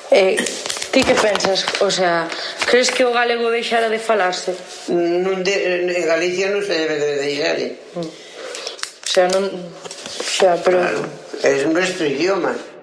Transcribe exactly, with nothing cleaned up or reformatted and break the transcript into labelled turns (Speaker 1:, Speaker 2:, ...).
Speaker 1: Eh, ti que pensas? O sea, crees que o galego deixara de falarse?
Speaker 2: Non de, en Galicia non se debe de deixar, eh?
Speaker 1: O sea, non... Xa, pero...
Speaker 2: Claro, é nuestro idioma.